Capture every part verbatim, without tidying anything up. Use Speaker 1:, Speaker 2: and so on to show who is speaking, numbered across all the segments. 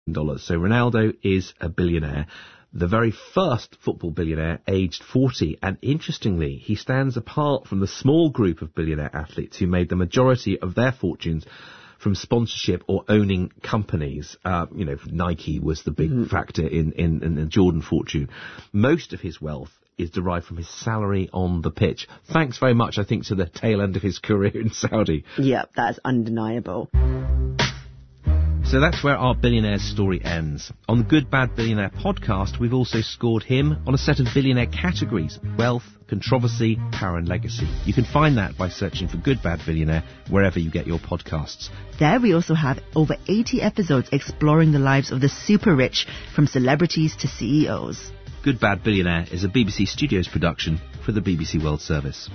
Speaker 1: dollars. So Ronaldo is a billionaire, the very first football billionaire aged forty. And interestingly, he stands apart from the small group of billionaire athletes who made the majority of their fortunes from sponsorship or owning companies. Uh, you know, Nike was the big mm-hmm. factor in, in, in the Jordan fortune. Most of his wealth is derived from his salary on the pitch. Thanks very much, I think, to the tail end of his career in Saudi.
Speaker 2: Yeah, that's undeniable.
Speaker 1: So that's where our billionaire's story ends. On the Good Bad Billionaire podcast, we've also scored him on a set of billionaire categories: wealth, controversy, power and legacy. You can find that by searching for Good Bad Billionaire wherever you get your podcasts.
Speaker 2: There we also have over eighty episodes exploring the lives of the super rich, from celebrities to C E Os.
Speaker 1: Good Bad Billionaire is a B B C Studios production for the B B C World Service.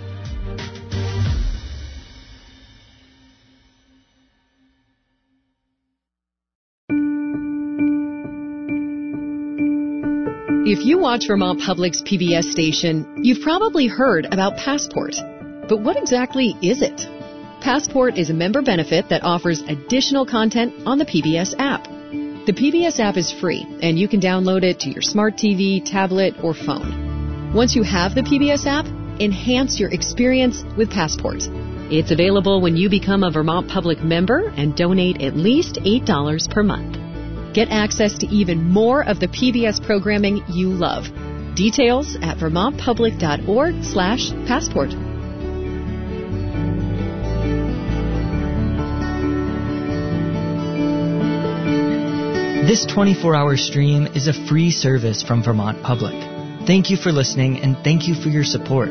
Speaker 3: If you watch Vermont Public's P B S station, you've probably heard about Passport. But what exactly is it? Passport is a member benefit that offers additional content on the P B S app. The P B S app is free, and you can download it to your smart T V, tablet, or phone. Once you have the P B S app, enhance your experience with Passport. It's available when you become a Vermont Public member and donate at least eight dollars per month. Get access to even more of the P B S programming you love. Details at vermontpublic.org slash passport.
Speaker 4: This twenty-four hour stream is a free service from Vermont Public. Thank you for listening, and thank you for your support.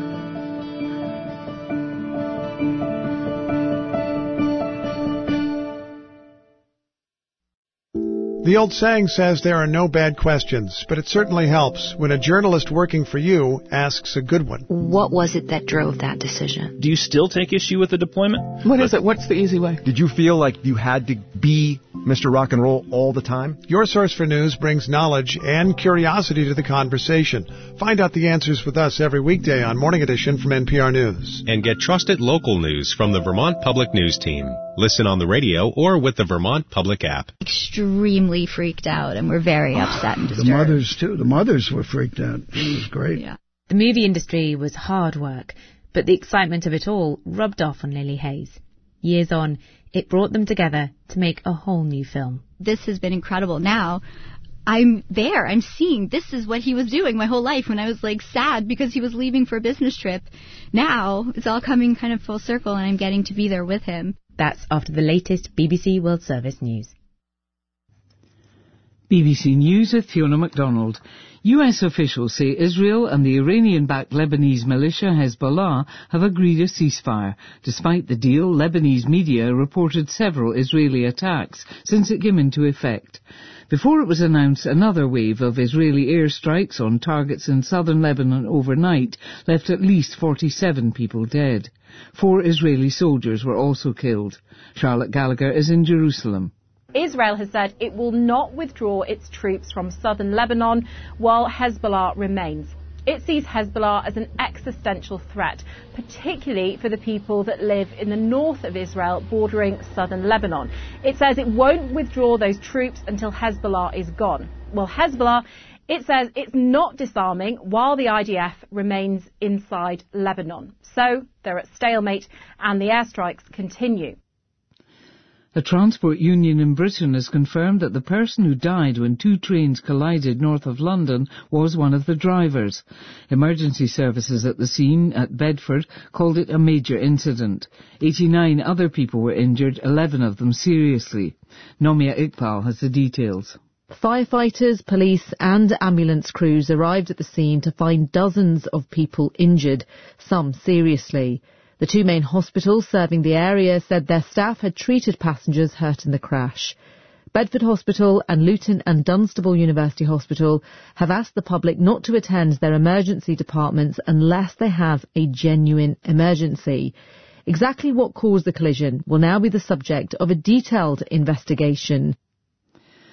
Speaker 5: The old saying says there are no bad questions, but it certainly helps when a journalist working for you asks a good one.
Speaker 6: What was it that drove that decision?
Speaker 7: Do you still take issue with the deployment?
Speaker 8: What is it? What's the easy way?
Speaker 9: Did you feel like you had to be Mister Rock and Roll all the time?
Speaker 5: Your Source for News brings knowledge and curiosity to the conversation. Find out the answers with us every weekday on Morning Edition from N P R News.
Speaker 10: And get trusted local news from the Vermont Public News team. Listen on the radio or with the Vermont Public app.
Speaker 6: Extremely freaked out, and we're very upset and disturbed.
Speaker 11: The mothers, too. The mothers were freaked out. It was great.
Speaker 12: Yeah. The movie industry was hard work, but the excitement of it all rubbed off on Lily Hayes. Years on, it brought them together to make a whole new film.
Speaker 6: This has been incredible. Now, I'm there. I'm seeing this is what he was doing my whole life when I was, like, sad because he was leaving for a business trip. Now, it's all coming kind of full circle, and I'm getting to be there with him.
Speaker 12: That's after the latest B B C World Service news.
Speaker 13: B B C News with Fiona MacDonald. U S officials say Israel and the Iranian-backed Lebanese militia Hezbollah have agreed a ceasefire. Despite the deal, Lebanese media reported several Israeli attacks since it came into effect. Before it was announced, another wave of Israeli airstrikes on targets in southern Lebanon overnight left at least forty-seven people dead. Four Israeli soldiers were also killed. Charlotte Gallagher is in Jerusalem.
Speaker 14: Israel has said it will not withdraw its troops from southern Lebanon while Hezbollah remains. It sees Hezbollah as an existential threat, particularly for the people that live in the north of Israel bordering southern Lebanon. It says it won't withdraw those troops until Hezbollah is gone. Well, Hezbollah, it says it's not disarming while the I D F remains inside Lebanon. So they're at stalemate and the airstrikes continue.
Speaker 13: A transport union in Britain has confirmed that the person who died when two trains collided north of London was one of the drivers. Emergency services at the scene at Bedford called it a major incident. eighty-nine other people were injured, eleven of them seriously. Nomia Iqbal has the details.
Speaker 15: Firefighters, police and ambulance crews arrived at the scene to find dozens of people injured, some seriously. The two main hospitals serving the area said their staff had treated passengers hurt in the crash. Bedford Hospital and Luton and Dunstable University Hospital have asked the public not to attend their emergency departments unless they have a genuine emergency. Exactly what caused the collision will now be the subject of a detailed investigation.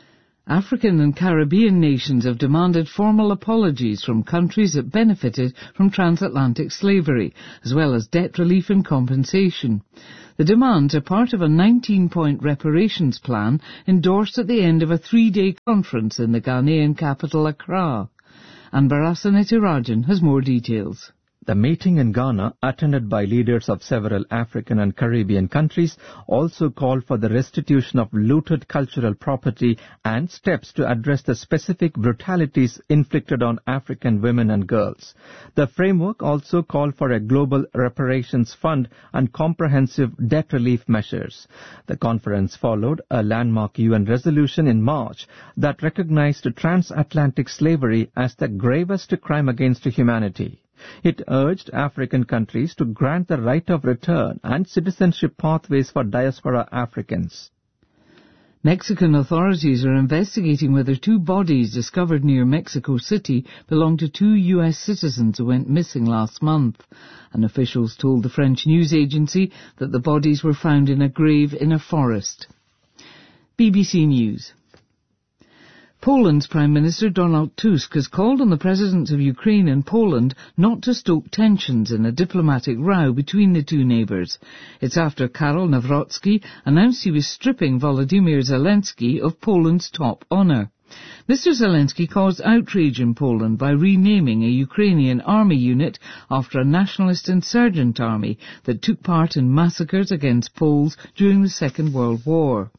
Speaker 13: African and Caribbean nations have demanded formal apologies from countries that benefited from transatlantic slavery, as well as debt relief and compensation. The demands are part of a nineteen-point reparations plan endorsed at the end of a three-day conference in the Ghanaian capital, Accra. And Barasaneti Rajan has more details.
Speaker 8: The meeting in Ghana, attended by leaders of several African and Caribbean countries, also called for the restitution of looted cultural property and steps to address the specific brutalities inflicted on African women and girls. The framework also called for a global reparations fund and comprehensive debt relief measures. The conference followed a landmark U N resolution in March that recognized transatlantic slavery as the gravest crime against humanity. It urged African countries to grant the right of return and citizenship pathways for diaspora Africans.
Speaker 13: Mexican authorities are investigating whether two bodies discovered near Mexico City belong to two U S citizens who went missing last month. And officials told the French news agency that the bodies were found in a grave in a forest. B B C News. Poland's Prime Minister Donald Tusk has called on the presidents of Ukraine and Poland not to stoke tensions in a diplomatic row between the two neighbours. It's after Karol Nawrocki announced he was stripping Volodymyr Zelensky of Poland's top honour. Mister Zelensky caused outrage in Poland by renaming a Ukrainian army unit after a nationalist insurgent army that took part in massacres against Poles during the Second World War.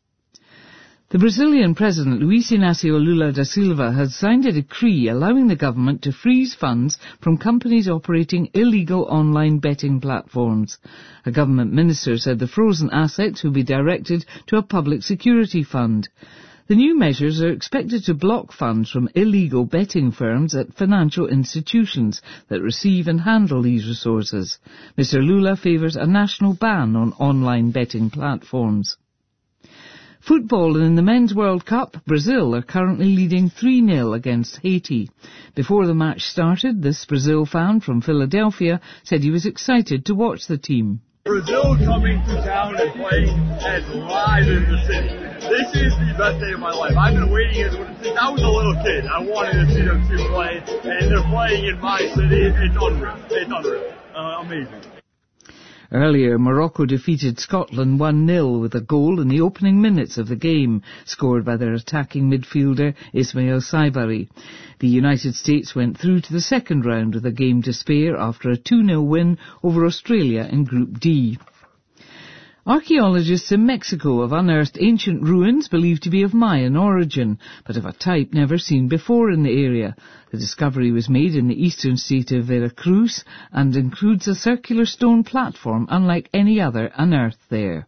Speaker 13: The Brazilian President Luiz Inácio Lula da Silva has signed a decree allowing the government to freeze funds from companies operating illegal online betting platforms. A government minister said the frozen assets will be directed to a public security fund. The new measures are expected to block funds from illegal betting firms at financial institutions that receive and handle these resources. Mister Lula favours a national ban on online betting platforms. Football in the Men's World Cup, Brazil are currently leading three nil against Haiti. Before the match started, this Brazil fan from Philadelphia said he was excited to watch the team.
Speaker 16: Brazil coming to town and playing and live in the city. This is the best day of my life. I've been waiting since I was a little kid. I wanted to see them two play, and they're playing in my city. It's unreal. It's unreal. Uh, amazing.
Speaker 13: Earlier, Morocco defeated Scotland one nil with a goal in the opening minutes of the game, scored by their attacking midfielder Ismail Saibari. The United States went through to the second round with a game to spare after a two nil win over Australia in Group D. Archaeologists in Mexico have unearthed ancient ruins believed to be of Mayan origin, but of a type never seen before in the area. The discovery was made in the eastern state of Veracruz and includes a circular stone platform unlike any other unearthed there.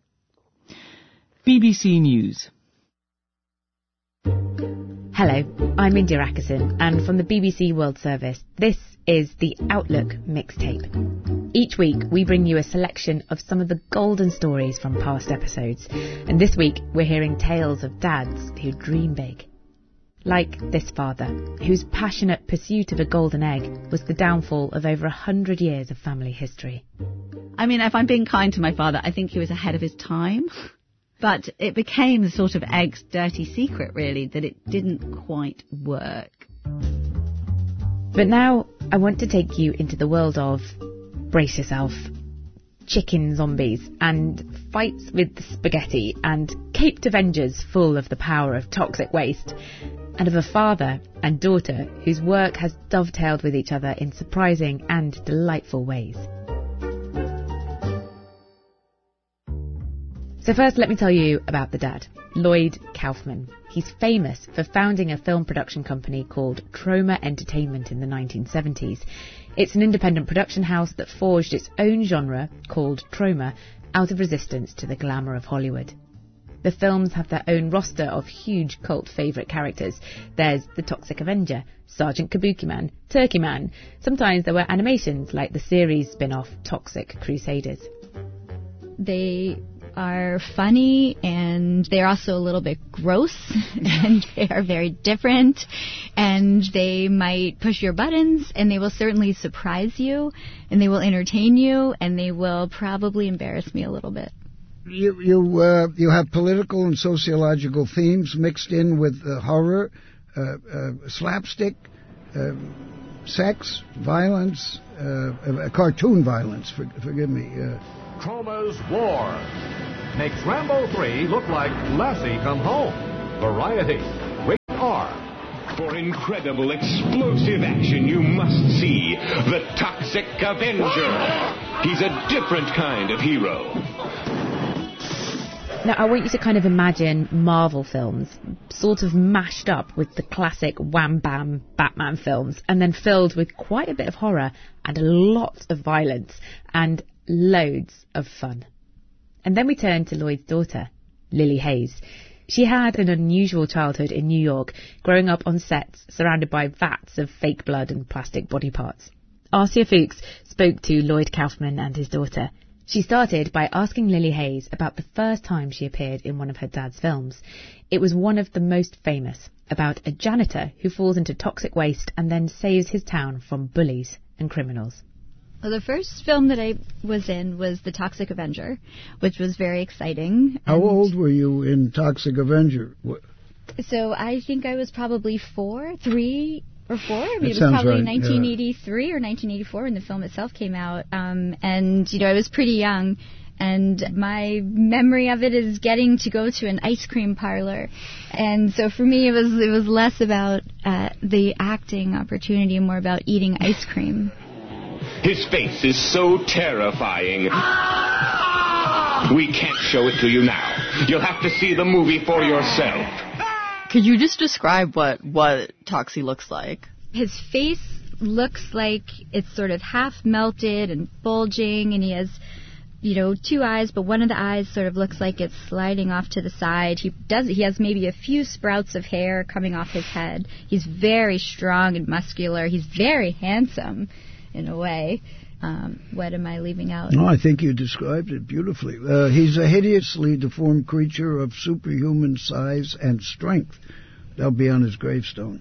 Speaker 13: B B C News.
Speaker 12: Hello, I'm India Ackerson, and from the B B C World Service, this is the Outlook Mixtape. Each week, we bring you a selection of some of the golden stories from past episodes. And this week, we're hearing tales of dads who dream big. Like this father, whose passionate pursuit of a golden egg was the downfall of over a hundred years of family history.
Speaker 2: I mean, if I'm being kind to my father, I think he was ahead of his time. But it became a sort of egg's dirty secret, really, that it didn't quite work.
Speaker 12: But now, I want to take you into the world of, brace yourself, chicken zombies and fights with spaghetti and caped Avengers full of the power of toxic waste, and of a father and daughter whose work has dovetailed with each other in surprising and delightful ways. So first, let me tell you about the dad, Lloyd Kaufman. He's famous for founding a film production company called Troma Entertainment in the nineteen seventies. It's an independent production house that forged its own genre, called Troma, out of resistance to the glamour of Hollywood. The films have their own roster of huge cult favourite characters. There's the Toxic Avenger, Sergeant Kabuki Man, Turkey Man. Sometimes there were animations like the series spin-off Toxic Crusaders.
Speaker 6: They are funny, and they're also a little bit gross, and they are very different, and they might push your buttons, and they will certainly surprise you, and they will entertain you, and they will probably embarrass me a little bit.
Speaker 11: you you uh, you have political and sociological themes mixed in with uh, horror, uh, uh, slapstick, uh, sex, violence, uh, uh, cartoon violence. For, forgive me. Uh.
Speaker 17: Troma's War makes Rambo three look like Lassie Come Home. Variety. Rated R.
Speaker 18: For incredible explosive action, you must see the Toxic Avenger. He's a different kind of hero.
Speaker 12: Now, I want you to kind of imagine Marvel films sort of mashed up with the classic wham-bam Batman films and then filled with quite a bit of horror and a lot of violence and loads of fun. And then we turn to Lloyd's daughter, Lily Hayes. She had an unusual childhood in New York, growing up on sets surrounded by vats of fake blood and plastic body parts. Arcia Fuchs spoke to Lloyd Kaufman and his daughter. She started by asking Lily Hayes about the first time she appeared in one of her dad's films. It was one of the most famous, about a janitor who falls into toxic waste and then saves his town from bullies and criminals.
Speaker 6: Well, the first film that I was in was The Toxic Avenger, which was very exciting.
Speaker 11: How old were you in Toxic Avenger? What?
Speaker 6: So I think I was probably four, three or four. I mean,
Speaker 11: That
Speaker 6: it was
Speaker 11: sounds
Speaker 6: probably
Speaker 11: right,
Speaker 6: nineteen eighty-three yeah. or nineteen eighty-four when the film itself came out. Um, and, you know, I was pretty young. And my memory of it is getting to go to an ice cream parlor. And so for me, it was it was less about uh, the acting opportunity and more about eating ice cream.
Speaker 18: His face is so terrifying. We can't show it to you now. You'll have to see the movie for yourself.
Speaker 19: Could you just describe what, what Toxie looks like?
Speaker 6: His face looks like it's sort of half melted and bulging, and he has, you know, two eyes, but one of the eyes sort of looks like it's sliding off to the side. He does. He has maybe a few sprouts of hair coming off his head. He's very strong and muscular. He's very handsome, in a way. Um, what am I leaving out?
Speaker 11: No, I think you described it beautifully. Uh, he's a hideously deformed creature of superhuman size and strength. That'll be on his gravestone.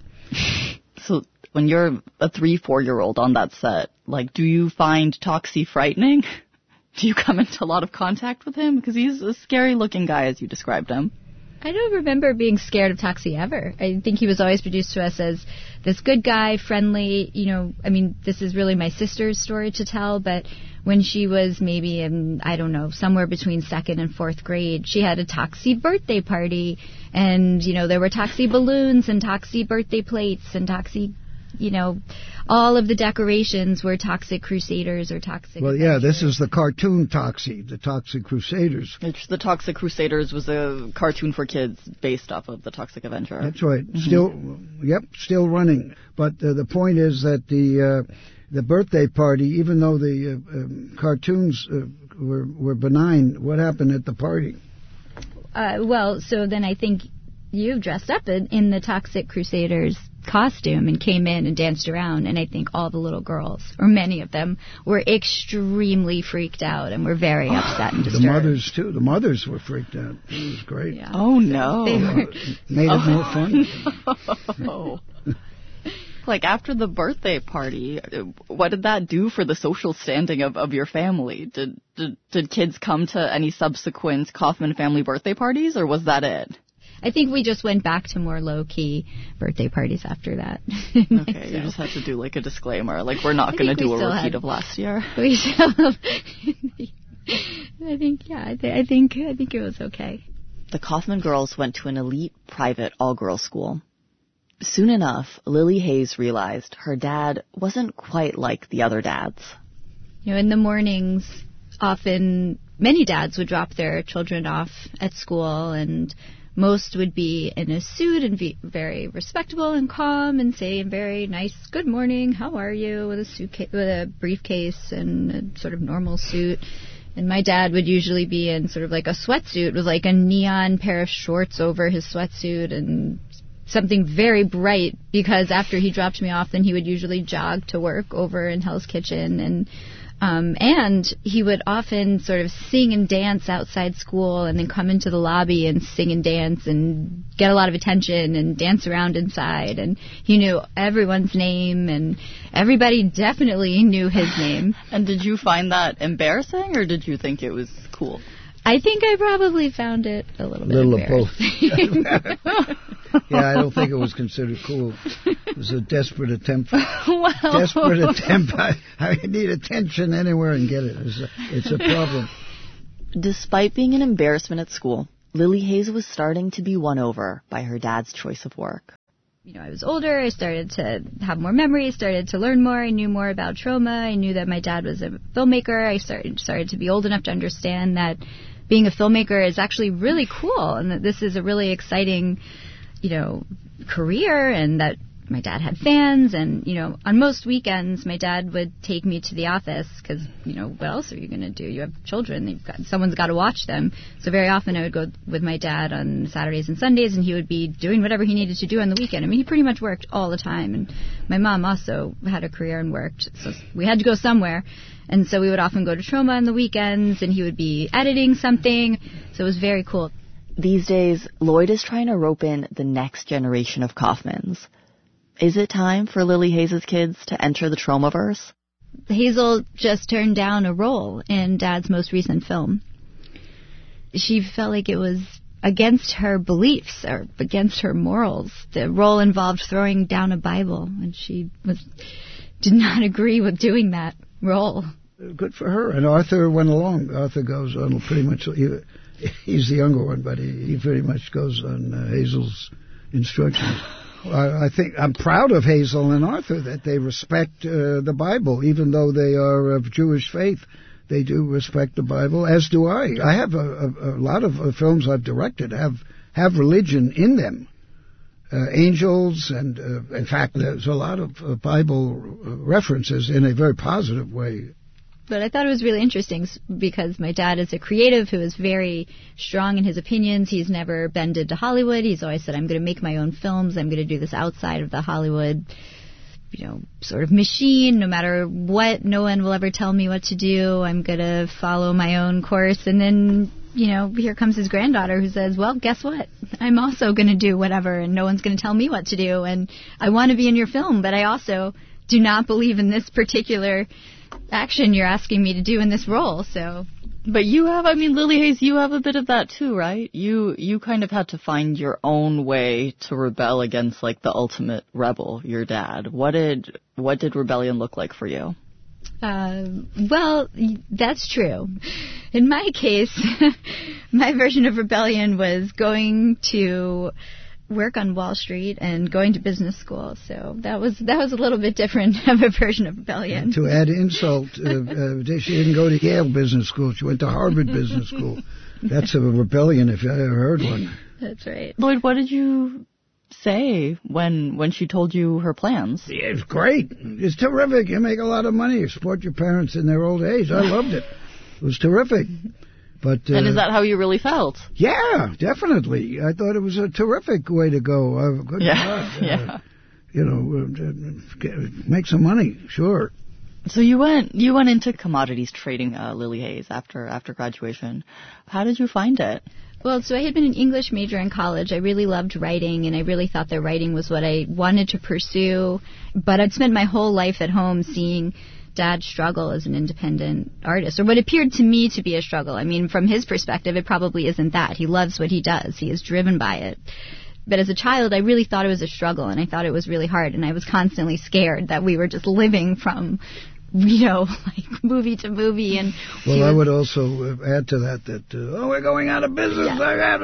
Speaker 19: So when you're a three, four-year-old on that set, like, do you find Toxie frightening? Do you come into a lot of contact with him? Because he's a scary-looking guy, as you described him.
Speaker 6: I don't remember being scared of Toxie ever. I think he was always produced to us as this good guy, friendly, you know, I mean, this is really my sister's story to tell, but when she was maybe in, I don't know, somewhere between second and fourth grade, she had a Toxie birthday party, and, you know, there were Toxie balloons and Toxie birthday plates and Toxie, you know, all of the decorations were Toxic Crusaders or Toxic
Speaker 11: Well,
Speaker 6: Avengers.
Speaker 11: yeah, this is the cartoon Toxie, the Toxic Crusaders.
Speaker 19: Which the Toxic Crusaders was a cartoon for kids based off of the Toxic Avenger.
Speaker 11: That's right.
Speaker 19: Mm-hmm.
Speaker 11: Still, yep, still running. But uh, the point is that the uh, the birthday party, even though the uh, um, cartoons uh, were were benign, what happened at the party?
Speaker 6: Uh, well, so then I think you dressed up in, in the Toxic Crusaders costume and came in and danced around, and I think all the little girls, or many of them, were extremely freaked out and were very upset and disturbed.
Speaker 11: The mothers, too. The mothers were freaked out. It was great.
Speaker 6: Yeah.
Speaker 19: Oh, no.
Speaker 6: They were,
Speaker 11: Made it
Speaker 19: oh,
Speaker 11: more fun.
Speaker 19: No. Like, after the birthday party, what did that do for the social standing of, of your family? Did, did did kids come to any subsequent Kaufman family birthday parties, or was that it?
Speaker 6: I think we just went back to more low-key birthday parties after that.
Speaker 19: Okay,
Speaker 6: so.
Speaker 19: you just had to do, like, a disclaimer. Like, we're not going to do a repeat
Speaker 6: had,
Speaker 19: of last year.
Speaker 6: We still have, I think, yeah, I, th- I think I think it was okay.
Speaker 19: The Kaufman girls went to an elite, private, all-girls school. Soon enough, Lily Hayes realized her dad wasn't quite like the other dads.
Speaker 6: You know, in the mornings, often many dads would drop their children off at school, and most would be in a suit and be very respectable and calm and say a very nice "good morning, how are you?" with a suitcase, with a briefcase and a sort of normal suit. And my dad would usually be in sort of like a sweatsuit with like a neon pair of shorts over his sweatsuit and something very bright, because after he dropped me off, then he would usually jog to work over in Hell's Kitchen, and um, and he would often sort of sing and dance outside school and then come into the lobby and sing and dance and get a lot of attention and dance around inside, and he knew everyone's name and everybody definitely knew his name.
Speaker 19: And did you find that embarrassing, or did you think it was cool?
Speaker 6: I think I probably found it a little bit
Speaker 11: Little of both.
Speaker 6: embarrassing.
Speaker 11: Yeah, I don't think it was considered cool. It was a desperate attempt.
Speaker 6: Wow.
Speaker 11: Desperate attempt. I, I need attention anywhere and get it. It's a, it's a problem.
Speaker 19: Despite being an embarrassment at school, Lily Hayes was starting to be won over by her dad's choice of work.
Speaker 6: You know, I was older, I started to have more memories, started to learn more, I knew more about trauma, I knew that my dad was a filmmaker, I started, started to be old enough to understand that being a filmmaker is actually really cool, and that this is a really exciting, you know, career, and that my dad had fans, and, you know, on most weekends, my dad would take me to the office, because, you know, what else are you going to do? You have children, you've got, someone's got to watch them. So very often I would go with my dad on Saturdays and Sundays, and he would be doing whatever he needed to do on the weekend. I mean, he pretty much worked all the time, and my mom also had a career and worked, so we had to go somewhere. And so we would often go to Troma on the weekends, and he would be editing something, so it was very cool.
Speaker 19: These days, Lloyd is trying to rope in the next generation of Kaufmans. Is it time for Lily Hayes' kids to enter the Tromaverse?
Speaker 6: Hazel just turned down a role in Dad's most recent film. She felt like it was against her beliefs or against her morals. The role involved throwing down a Bible, and she was did not agree with doing that role.
Speaker 11: Good for her. And Arthur went along. Arthur goes on pretty much, he, he's the younger one, but he, he pretty much goes on uh, Hazel's instructions. I, I think I'm proud of Hazel and Arthur that they respect uh, the Bible, even though they are of Jewish faith. They do respect the Bible, as do I. I have a, a, a lot of uh, films I've directed have have religion in them, uh, angels, and uh, in fact, there's a lot of uh, Bible references in a very positive way.
Speaker 6: But I thought it was really interesting because my dad is a creative who is very strong in his opinions. He's never bended to Hollywood. He's always said, I'm going to make my own films. I'm going to do this outside of the Hollywood, you know, sort of machine. No matter what, no one will ever tell me what to do. I'm going to follow my own course. And then, you know, here comes his granddaughter who says, well, guess what? I'm also going to do whatever, and no one's going to tell me what to do. And I want to be in your film, but I also do not believe in this particular action you're asking me to do in this role. So,
Speaker 19: but you have, I mean, Lily Hayes, you have a bit of that too, right? You you kind of had to find your own way to rebel against like the ultimate rebel, your dad. What did what did rebellion look like for you?
Speaker 6: Uh, well, that's true. In my case, my version of rebellion was going to work on Wall Street and going to business school. So that was that was a little bit different of a version of rebellion.
Speaker 11: To add insult, uh, uh, she didn't go to Yale Business School. She went to Harvard Business School. That's a rebellion if I ever heard one.
Speaker 6: That's right.
Speaker 19: Lloyd, what did you say when when she told you her plans?
Speaker 11: Yeah, it's great. It's terrific. You make a lot of money. You support your parents in their old age. I loved it. It was terrific. But, uh,
Speaker 19: and is that how you really felt?
Speaker 11: Yeah, definitely. I thought it was a terrific way to go. Uh, good
Speaker 19: yeah,
Speaker 11: God. Uh,
Speaker 19: yeah.
Speaker 11: You know, uh, get, make some money, sure.
Speaker 19: So you went you went into commodities trading, uh, Lily Hayes, after after graduation. How did you find it?
Speaker 6: Well, so I had been an English major in college. I really loved writing, and I really thought that writing was what I wanted to pursue. But I'd spent my whole life at home seeing Dad struggle as an independent artist, or what appeared to me to be a struggle. I mean, from his perspective, it probably isn't that. He loves what he does. He is driven by it. But as a child, I really thought it was a struggle, and I thought it was really hard, and I was constantly scared that we were just living from, you know, like movie to movie. And
Speaker 11: well, I would also add to that that uh, oh, we're going out of business.
Speaker 6: Yeah.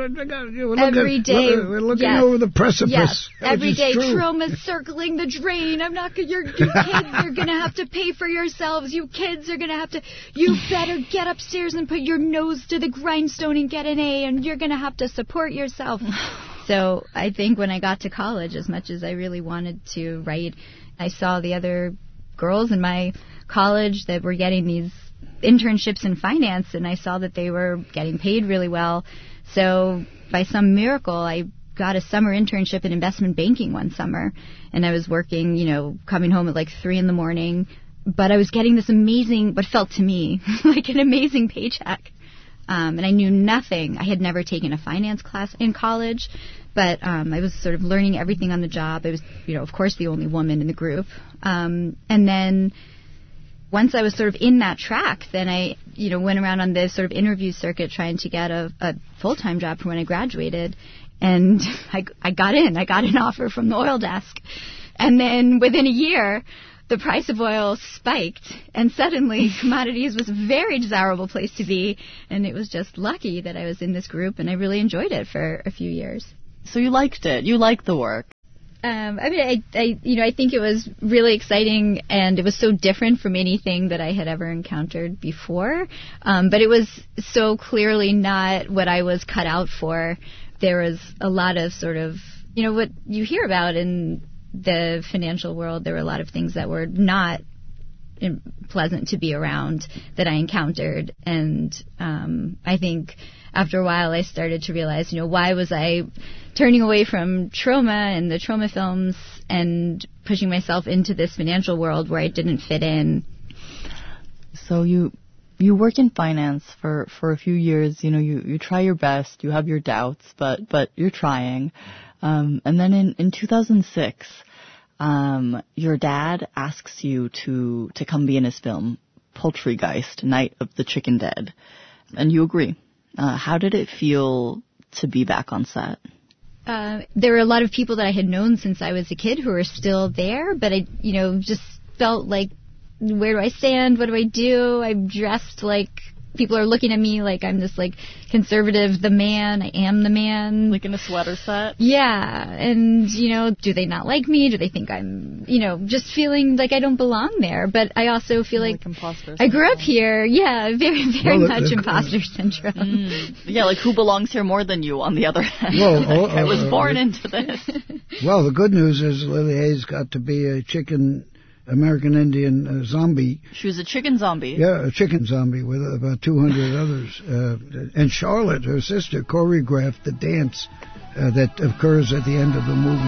Speaker 11: We're
Speaker 6: Every
Speaker 11: looking,
Speaker 6: day,
Speaker 11: we're, we're looking
Speaker 6: yes.
Speaker 11: over the precipice.
Speaker 6: Yes. Every
Speaker 11: is
Speaker 6: day,
Speaker 11: true.
Speaker 6: Troma's circling the drain. I'm not gonna. Your, your kids are gonna have to pay for yourselves. You kids are gonna have to. You better get upstairs and put your nose to the grindstone and get an A, and you're gonna have to support yourself. So I think when I got to college, as much as I really wanted to write, I saw the other girls in my college that were getting these internships in finance, and I saw that they were getting paid really well. So by some miracle, I got a summer internship in investment banking one summer, and I was working, you know, coming home at like three in the morning, but I was getting this amazing, what felt to me like an amazing paycheck. Um, and I knew nothing. I had never taken a finance class in college, but um, I was sort of learning everything on the job. I was, you know, of course, the only woman in the group. Um, and then once I was sort of in that track, then I, you know, went around on the sort of interview circuit trying to get a, a full-time job for when I graduated. And I, I got in. I got an offer from the oil desk. And then within a year, the price of oil spiked, and suddenly commodities was a very desirable place to be, and it was just lucky that I was in this group, and I really enjoyed it for a few years.
Speaker 19: So you liked it. You liked the work.
Speaker 6: Um, I mean, I, I, you know, I think it was really exciting, and it was so different from anything that I had ever encountered before. Um, but it was so clearly not what I was cut out for. There was a lot of sort of, you know, what you hear about in the financial world. There were a lot of things that were not pleasant to be around that I encountered, and um, I think after a while I started to realize, you know, why was I turning away from Troma and the Troma films and pushing myself into this financial world where I didn't fit in.
Speaker 19: So you you work in finance for, for a few years. You know, you, you try your best. You have your doubts, but but you're trying. Um, and then in, in two thousand six, um, your dad asks you to, to come be in his film, Poultrygeist, Night of the Chicken Dead. And you agree. Uh, how did it feel to be back on set?
Speaker 6: Uh, there were a lot of people that I had known since I was a kid who were still there, but I, you know, just felt like, where do I stand? What do I do? I'm dressed like people are looking at me like I'm this, like, conservative, the man. I am the man.
Speaker 19: Like in a sweater set?
Speaker 6: Yeah. And, you know, do they not like me? Do they think I'm, you know, just feeling like I don't belong there? But I also feel like, like imposter I grew up here. Yeah, very, very well, much uh, imposter syndrome.
Speaker 19: Mm. Yeah, like who belongs here more than you, on the other hand?
Speaker 11: Well,
Speaker 19: like,
Speaker 11: uh,
Speaker 19: I was born
Speaker 11: uh,
Speaker 19: into this.
Speaker 11: Well, the good news is Lily Hayes got to be a chicken American Indian uh, zombie.
Speaker 19: She was a chicken zombie.
Speaker 11: Yeah, a chicken zombie with about two hundred others. Uh, and Charlotte, her sister, choreographed the dance uh, that occurs at the end of the movie.